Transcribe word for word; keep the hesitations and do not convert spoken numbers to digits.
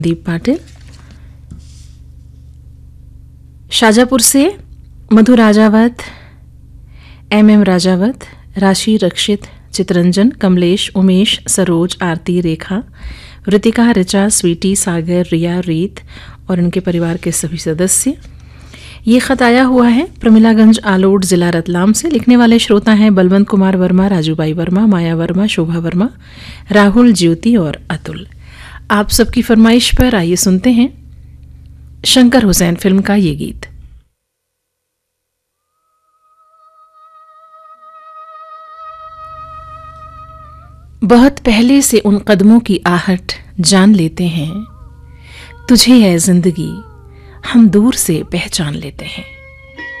दीप पाटिल। शाजापुर से मधु Rajawat, M M Rajawat, राशि, रक्षित, चितरंजन, कमलेश, उमेश, सरोज, आरती, रेखा, ऋतिका, ऋचा, स्वीटी, सागर, रिया, रीत और उनके परिवार के सभी सदस्य। ये खत आया हुआ है प्रमिलागंज आलोट, जिला रतलाम से। लिखने वाले श्रोता हैं बलवंत कुमार वर्मा, राजूबाई वर्मा, माया वर्मा, शोभा वर्मा, राहुल, ज्योति और अतुल। आप सबकी फरमाइश पर आइए सुनते हैं शंकर हुसैन फिल्म का ये गीत। बहुत पहले से उन कदमों की आहट जान लेते हैं, तुझे है जिंदगी हम दूर से पहचान लेते हैं।